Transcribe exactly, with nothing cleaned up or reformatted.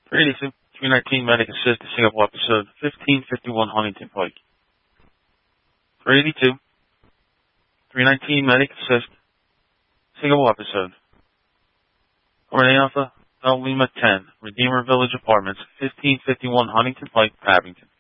three eighty-two, three nineteen Medic Assist to Singapore episode fifteen fifty-one Huntington Pike. three eighty-two, three nineteen Medic Assist, Singapore episode. Hornet Alpha, L Lima ten, Redeemer Village Apartments, fifteen fifty-one Huntington Pike, Abington.